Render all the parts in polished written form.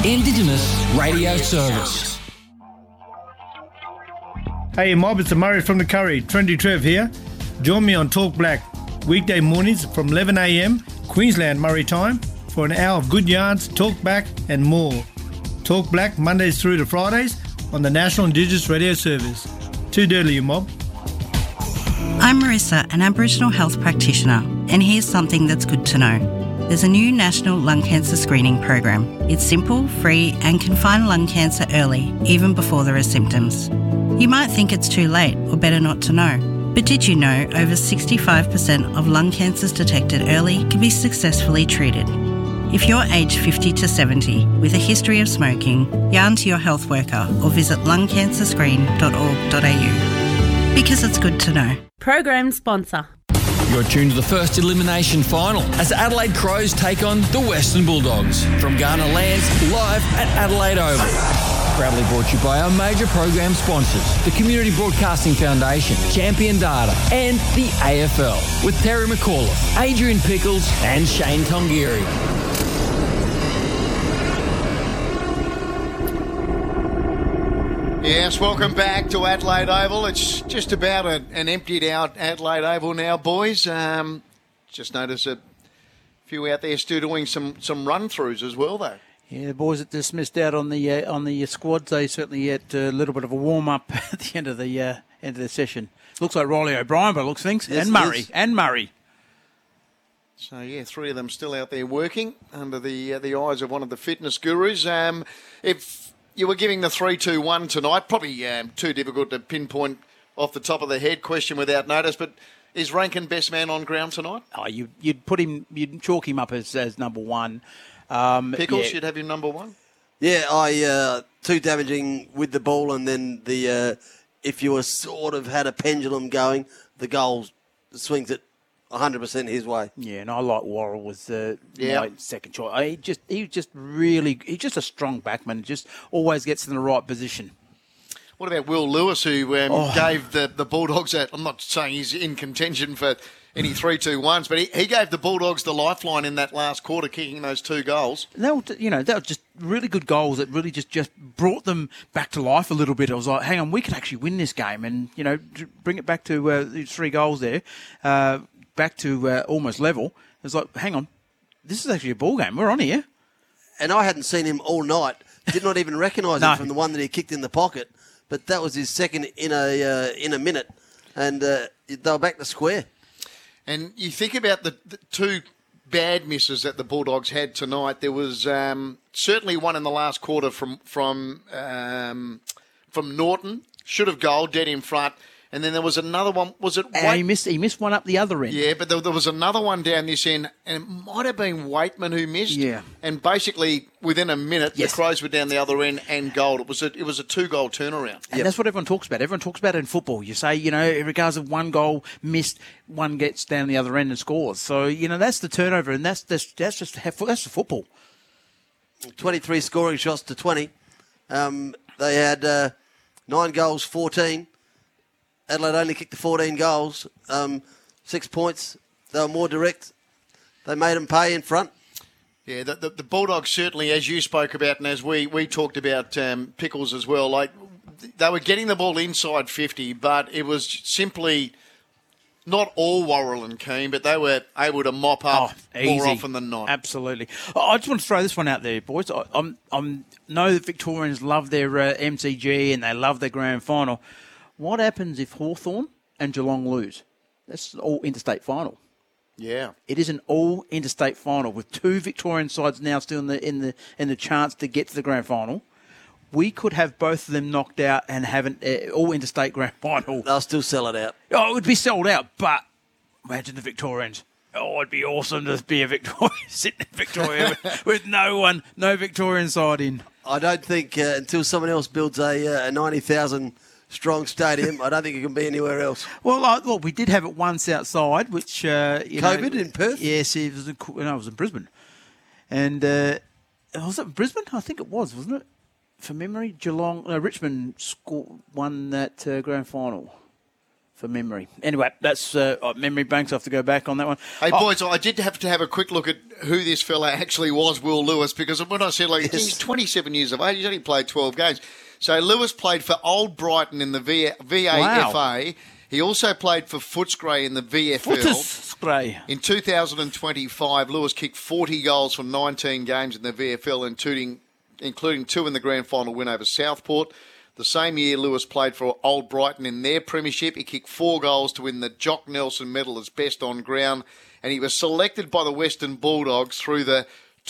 Indigenous Radio Service. Hey mob, it's Murray from the Curry. Trendy Trev here. Join me on Talk Black weekday mornings from 11 a.m. Queensland Murray time for an hour of good yarns, talk back and more. Talk Black Mondays through to Fridays on the National Indigenous Radio Service. Too dirty, you mob. I'm Marissa, an Aboriginal health practitioner, and here's something that's good to know. There's a new national lung cancer screening program. It's simple, free, and can find lung cancer early, even before there are symptoms. You might think it's too late or better not to know. But did you know over 65% of lung cancers detected early can be successfully treated? If you're aged 50 to 70 with a history of smoking, yarn to your health worker or visit lungcancerscreen.org.au. Because it's good to know. Program sponsor. You're tuned to the first elimination final as Adelaide Crows take on the Western Bulldogs from Ghana Lands live at Adelaide Oval. Proudly brought to you by our major program sponsors, the Community Broadcasting Foundation, Champion Data and the AFL with Terry McAuliffe, Adrian Pickles and Shane Tongiri. Yes, welcome back to Adelaide Oval. It's just about an emptied out Adelaide Oval now, boys. Just noticed a few out there still doing some run-throughs as well, though. Yeah, the boys that just missed out on the squads, they certainly had a little bit of a warm-up at the end of the session. Looks like Riley O'Brien, by the looks of things, yes, and Murray. So, yeah, three of them still out there working under the eyes of one of the fitness gurus. If you were giving the 3-2-1 tonight, probably too difficult to pinpoint off the top of the head, question without notice, but is Rankin best man on ground tonight? Oh, you'd chalk him up as number one. Pickles, you'd have him number one? Yeah, too damaging with the ball, and then if you were sort of had a pendulum going, the goal swings it 100% his way. Yeah, and I like Worrell was my second choice. He's just a strong backman. Just always gets in the right position. What about Will Lewis, who gave the Bulldogs I'm not saying he's in contention for any 3-2-1s, but he gave the Bulldogs the lifeline in that last quarter, kicking those two goals. They were just really good goals that really just brought them back to life a little bit. I was like, hang on, we could actually win this game, and bring it back to these 3 goals there, back to almost level. It was like, hang on, this is actually a ball game. We're on here. And I hadn't seen him all night. Did not even recognise him from the one that he kicked in the pocket. But that was his second in a minute, and they were back to square. And you think about the two bad misses that the Bulldogs had tonight. There was certainly one in the last quarter from Norton. Should have goal, dead in front. And then there was another one. Was it? He missed one up the other end. Yeah, but there was another one down this end, and it might have been Waitman who missed. Yeah. And basically, within a minute, the Crows were down the other end and goal. It was a 2-goal turnaround. And that's what everyone talks about. Everyone talks about it in football. You say, in regards of one goal missed, one gets down the other end and scores. So that's the turnover, and that's just the football. 23 scoring shots to 20. They had 9 goals, 14. Adelaide only kicked the 14 goals, 6 points. They were more direct. They made them pay in front. Yeah, the Bulldogs certainly, as you spoke about and as we talked about Pickles as well, like they were getting the ball inside 50, but it was simply not all Worrell and Keane, but they were able to mop up more often than not. Absolutely. I just want to throw this one out there, boys. I know that Victorians love their MCG and they love their grand final. What happens if Hawthorn and Geelong lose? That's an all-interstate final. Yeah, it is an all-interstate final with 2 Victorian sides now still in the chance to get to the grand final. We could have both of them knocked out and have an all-interstate grand final. They'll still sell it out. Oh, it would be sold out, but imagine the Victorians. Oh, it'd be awesome to be a Victorian sitting in Victoria with no Victorian side in. I don't think until someone else builds a 90,000 strong stadium, I don't think it can be anywhere else. Well, we did have it once outside, which COVID in Perth. Yes, it was. It was in Brisbane, and was it Brisbane? I think it was, wasn't it? For memory, Richmond won that grand final. for memory. Anyway, that's memory banks. I have to go back on that one. Hey, boys, I did have to have a quick look at who this fella actually was, Will Lewis, because when I said, he's 27 years of age, he's only played 12 games. So Lewis played for Old Brighton in the VAFA. Wow. He also played for Footscray in the VFL. Footscray. In 2025, Lewis kicked 40 goals from 19 games in the VFL, including 2 in the grand final win over Southport. The same year, Lewis played for Old Brighton in their premiership. He kicked 4 goals to win the Jock Nelson medal as best on ground, and he was selected by the Western Bulldogs through the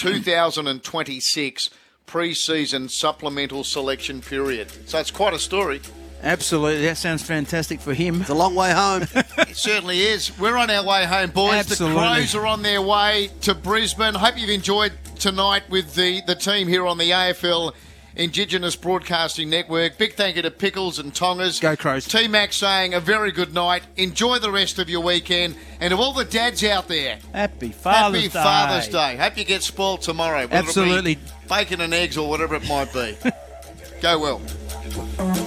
2026 pre-season supplemental selection period. So it's quite a story. Absolutely. That sounds fantastic for him. It's a long way home. It certainly is. We're on our way home, boys. Absolutely. The Crows are on their way to Brisbane. Hope you've enjoyed tonight with the team here on the AFL Indigenous Broadcasting Network. Big thank you to Pickles and Tongers. Go Crows. T-Mac saying a very good night. Enjoy the rest of your weekend. And to all the dads out there, Happy Father's Day. Hope you get spoiled tomorrow. Whether Absolutely. it be bacon and eggs or whatever it might be. Go well.